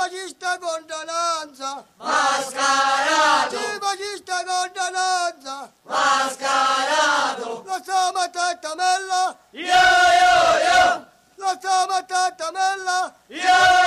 fascista condonanza, Mascarato, fascista condonanza, mascarato, la sama tattamella, yo yo yo, la sama tattamella, yo